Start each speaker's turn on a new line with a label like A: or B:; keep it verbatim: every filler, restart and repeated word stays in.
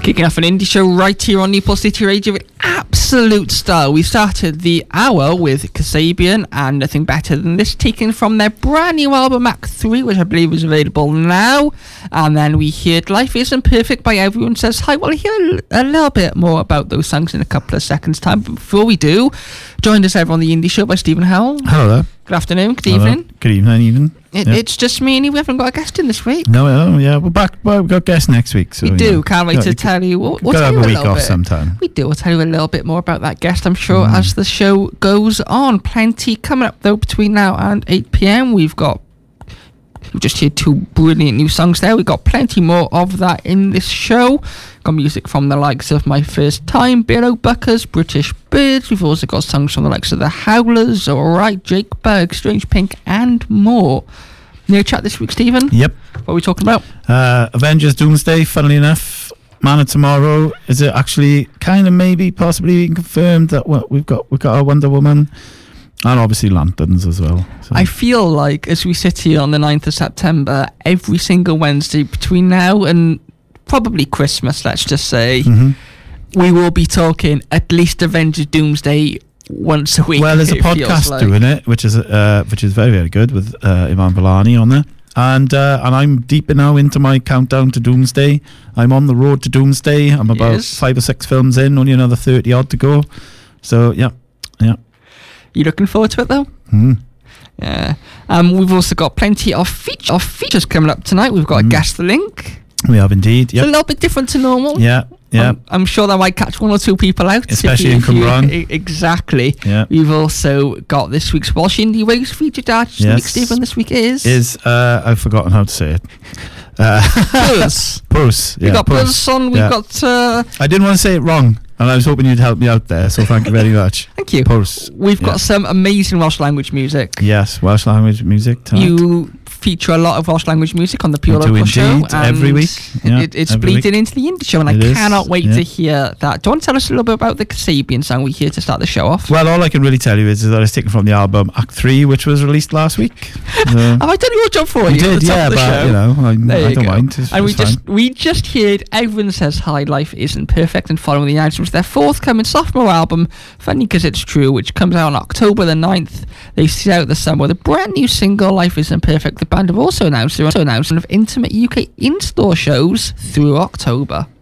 A: Kicking off an indie show right here on Newport City Radio with absolute style. We started the hour with Kasabian and Nothing Better Than This, taken from their brand new album Act three, which I believe is available now. And then we heard Life Isn't Perfect by Everyone Says Hi. We'll hear a little bit more about those songs in a couple of seconds' time. But before we do, joined us over on the indie show by Stephen Howell.
B: Hello there.
A: Good afternoon, good
B: Hello.
A: evening.
B: Good evening, even.
A: It,
B: yep.
A: It's just me and you. We haven't got a guest in this week.
B: No, no, yeah, we're back. Well, we've got guests next week. So,
A: we do.
B: know.
A: Can't wait
B: yeah,
A: to
B: you
A: tell you. We'll, we'll
B: gotta
A: tell
B: have
A: you
B: a
A: a
B: week
A: little
B: off
A: bit.
B: sometime.
A: We do. We'll tell you a little bit more about that guest, I'm sure,
B: Mm.
A: as the show goes on. Plenty coming up, though, between now and eight p.m. We've got... We just heard two brilliant new songs there. We've got plenty more of that in this show. Got music from the likes of My First Time, Bill O'Buckers, British Birds. We've also got songs from the likes of The Howlers, Alright, Jake Berg, Strange Pink, and more. New chat this week, Stephen?
B: Yep.
A: What are we talking about?
B: Uh, Avengers Doomsday, funnily enough. Man of Tomorrow. Is it actually kind of maybe possibly confirmed that what we've got we've got our Wonder Woman? And obviously Lanterns as well. So.
A: I feel like as we sit here on the ninth of September, every single Wednesday between now and probably Christmas, let's just say,
B: mm-hmm.
A: we will be talking at least Avengers Doomsday once a week.
B: Well, there's a podcast
A: like.
B: doing it, which is uh, which is very, very good with uh, Iman Vellani on there. And uh, and I'm deep now into my countdown to Doomsday. I'm on the road to Doomsday. I'm about
A: yes.
B: five or six films in, only another thirty odd to go. So, yeah, yeah.
A: You looking forward to it, though?
B: Mm.
A: Yeah. Um, we've also got plenty of, feature- of features coming up tonight. We've got
B: mm.
A: a guest link.
B: We have indeed, yeah.
A: It's a little bit different to normal.
B: Yeah, yeah.
A: I'm, I'm sure that might catch one or two people out.
B: Especially
A: if
B: in
A: you,
B: Cumbraen.
A: if you, Exactly.
B: Yeah.
A: We've also got this week's Welsh Indie Waves featured artist
B: yes.
A: of the week, Stephen, this week is...
B: Is, uh, I've forgotten how to say it. Uh,
A: Buzz.
B: Buzz.
A: We've
B: yeah,
A: got Buzz on, we've
B: yeah.
A: got... Uh,
B: I didn't want to say it wrong, and I was hoping you'd help me out there, so thank you very much.
A: Thank you.
B: Buzz.
A: We've
B: yeah.
A: got some amazing Welsh language music.
B: Yes, Welsh language music tonight.
A: You feature a lot of Welsh language music on the Pure
B: We do
A: Local
B: indeed,
A: Show.
B: every week. Yeah,
A: it, it's
B: every
A: bleeding
B: week.
A: into the indie show, and
B: It
A: I
B: is,
A: cannot wait
B: yeah.
A: to hear that. Do you want to tell us a little bit about the Kasabian song we hear to start the show off?
B: Well, all I can really tell you is, is that it's taken from the album Act three, which was released last week. So
A: Have I done your job for you?
B: you
A: at
B: did,
A: the top
B: yeah,
A: of the
B: but
A: show?
B: you know, I,
A: There
B: I
A: you
B: don't
A: go.
B: mind. It's,
A: And we
B: it's
A: just
B: fine.
A: we just heard Everyone Says Hi, Life Isn't Perfect, and following the announcement, their forthcoming sophomore album, Funny 'Cause It's True, which comes out on October the ninth. They see out the summer with a brand new single, Life Isn't Perfect. The band have also announced their also announcement of intimate U K in-store shows through October.